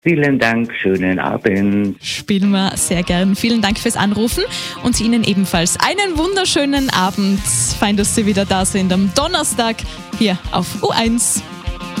Vielen Dank, schönen Abend. Spielen wir sehr gern. Vielen Dank fürs Anrufen und Ihnen ebenfalls einen wunderschönen Abend. Fein, dass Sie wieder da sind am Donnerstag hier auf U1.